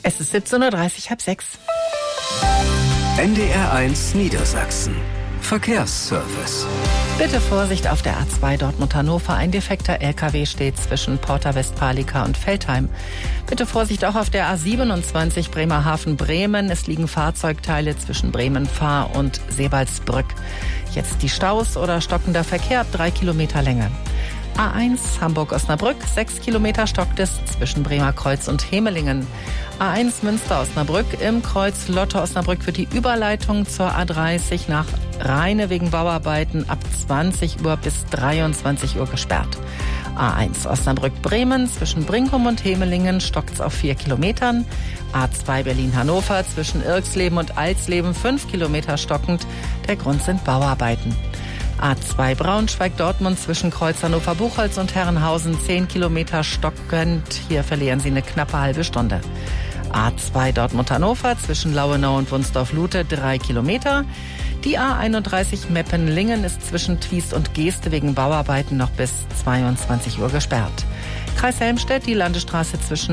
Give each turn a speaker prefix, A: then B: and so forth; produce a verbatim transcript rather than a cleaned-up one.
A: Es ist siebzehn Uhr dreißig, halb sechs.
B: N D R eins Niedersachsen. Verkehrsservice.
A: Bitte Vorsicht auf der A zwei Dortmund-Hannover. Ein defekter L K W steht zwischen Porta Westfalica und Veltheim. Bitte Vorsicht auch auf der A siebenundzwanzig Bremerhaven-Bremen. Es liegen Fahrzeugteile zwischen Bremen-Fahr und Sebalsbrück. Jetzt die Staus oder stockender Verkehr ab drei Kilometer Länge. A eins Hamburg-Osnabrück, sechs Kilometer stockt es zwischen Bremerkreuz und Hemelingen. A eins Münster-Osnabrück, im Kreuz Lotte-Osnabrück wird die Überleitung zur A dreißig nach Rheine wegen Bauarbeiten ab zwanzig Uhr bis dreiundzwanzig Uhr gesperrt. A eins Osnabrück-Bremen, zwischen Brinkum und Hemelingen stockt es auf vier Kilometern. A zwei Berlin-Hannover, zwischen Irxleben und Alsleben fünf Kilometer stockend. Der Grund sind Bauarbeiten. A zwei Braunschweig-Dortmund zwischen Kreuz Hannover-Buchholz und Herrenhausen zehn Kilometer stockend. Hier verlieren Sie eine knappe halbe Stunde. A zwei Dortmund-Hannover zwischen Lauenau und Wunsdorf-Lute drei Kilometer. Die A einunddreißig Meppen-Lingen ist zwischen Twiest und Geeste wegen Bauarbeiten noch bis zweiundzwanzig Uhr gesperrt. Kreis Helmstedt, die Landesstraße zwischen